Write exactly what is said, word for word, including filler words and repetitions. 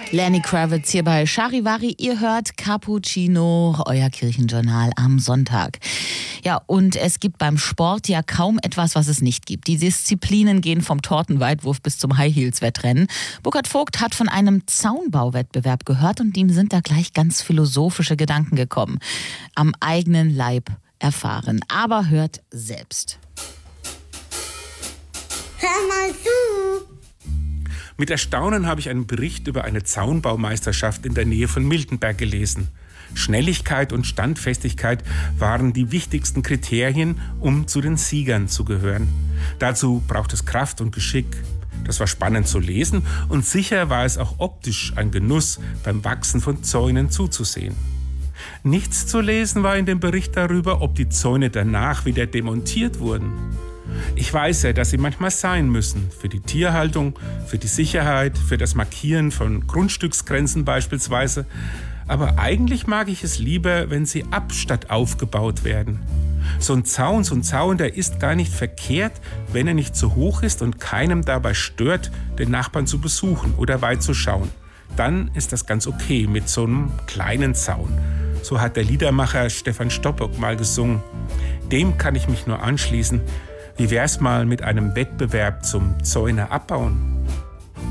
Lenny Kravitz hier bei Charivari. Ihr hört Cappuccino, euer Kirchenjournal am Sonntag. Ja, und es gibt beim Sport ja kaum etwas, was es nicht gibt. Die Disziplinen gehen vom Tortenweitwurf bis zum High-Heels-Wettrennen. Burkhard Vogt hat von einem Zaunbauwettbewerb gehört und ihm sind da gleich ganz philosophische Gedanken gekommen. Am eigenen Leib erfahren. Aber hört selbst. Hör mal zu! Mit Erstaunen habe ich einen Bericht über eine Zaunbaumeisterschaft in der Nähe von Miltenberg gelesen. Schnelligkeit und Standfestigkeit waren die wichtigsten Kriterien, um zu den Siegern zu gehören. Dazu braucht es Kraft und Geschick. Das war spannend zu lesen und sicher war es auch optisch ein Genuss, beim Wachsen von Zäunen zuzusehen. Nichts zu lesen war in dem Bericht darüber, ob die Zäune danach wieder demontiert wurden. Ich weiß ja, dass sie manchmal sein müssen, für die Tierhaltung, für die Sicherheit, für das Markieren von Grundstücksgrenzen beispielsweise. Aber eigentlich mag ich es lieber, wenn sie ab statt aufgebaut werden. So ein Zaun, so ein Zaun, der ist gar nicht verkehrt, wenn er nicht zu hoch ist und keinem dabei stört, den Nachbarn zu besuchen oder weit zu schauen. Dann ist das ganz okay mit so einem kleinen Zaun. So hat der Liedermacher Stefan Stoppock mal gesungen. Dem kann ich mich nur anschließen. Wie wär's mal mit einem Wettbewerb zum Zäune abbauen?